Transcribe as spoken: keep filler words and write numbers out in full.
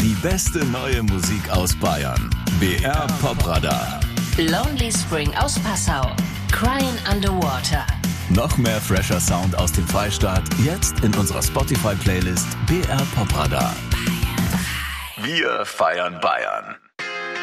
Die beste neue Musik aus Bayern. B R Popradar. Lonely Spring aus Passau. Crying Underwater. Noch mehr fresher Sound aus dem Freistaat, jetzt in unserer Spotify-Playlist B R Popradar. Wir feiern Bayern.